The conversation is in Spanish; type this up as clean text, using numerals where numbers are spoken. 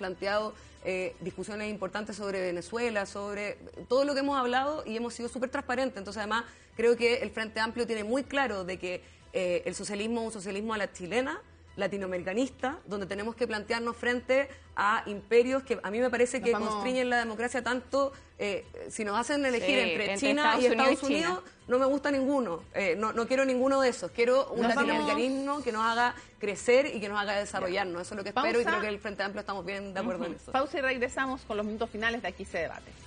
planteado discusiones importantes sobre Venezuela, sobre todo lo que hemos hablado y hemos sido súper transparentes. Entonces, además, creo que el Frente Amplio tiene muy claro de que el socialismo es un socialismo a la chilena, latinoamericanista, donde tenemos que plantearnos frente a imperios que a mí me parece que constriñen la democracia tanto. Si nos hacen elegir entre China y Estados Unidos, no me gusta ninguno. No quiero ninguno de esos. Quiero un latinoamericanismo que nos haga crecer y que nos haga desarrollarnos. Eso es lo que espero y creo que el Frente Amplio estamos bien de acuerdo en eso. Pausa y regresamos con los minutos finales de Aquí se debate.